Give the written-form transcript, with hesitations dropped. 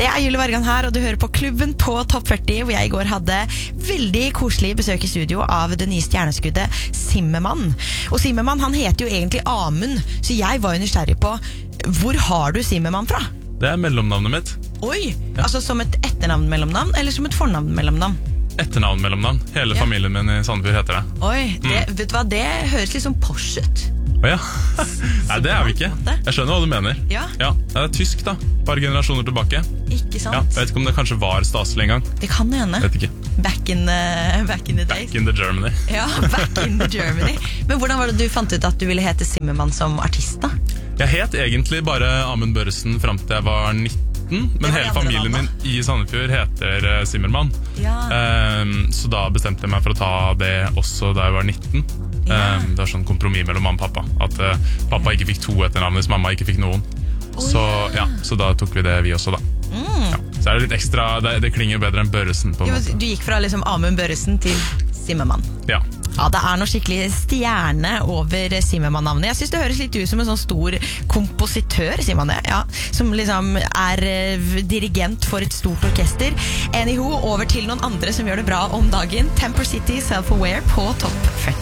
Det Julie Vargan her, og du hører på Klubben på Topp 40, hvor jeg I går hadde veldig koselig besøk I studio av det nye stjerneskuddet Zimmermann. Og Zimmermann, han heter jo egentlig Amund, så jeg var jo nysgjerrig på, hvor har du Zimmermann fra? Det mellomnavnet mitt. Oi, altså som et etternavn mellomnavn, eller som et fornavn mellomnavn? Etternavn mellomnavn. Hele familien min I Sandefjord heter det. Oi, vet du hva, det høres litt sånn Porsche ut. Åja, nei det vi ikke. Jeg skjønner hva du mener. Ja. Det tysk da, par generasjoner tilbake. Ikke sant? Ja, jeg vet ikke om det kanskje var staselig en gang. Det kan det hende. Vet ikke. Back in the days. Back in the Germany. Ja, back in the Germany. Men hvordan var det du fant ut at du ville hete Zimmermann som artist da? Jeg het egentlig bare Amund Børresen frem til jeg var 19. Men hele familien min I Sandefjord heter Zimmermann. Ja. Så da bestemte jeg meg for å ta det også da jeg var 19. Det var sånn kompromiss mellom mamma og pappa. At pappa ikke fikk 2 etternavn hvis mamma ikke fikk noen. Så da tok vi det vi også da. Ja. Så det litt ekstra, det klinger bedre enn Børresen på en måte. Du gikk fra liksom Amund Børresen til Zimmermann. Ja. Ja, det noe skikkelig stjerne over Zimmermann-navnet. Jeg synes det høres litt ut som en sånn stor kompositør, sier man det, ja, som liksom dirigent for et stort orkester. Anyhow, over til noen andre som gjør det bra om dagen. Temper City, Self-Aware på Topp 40.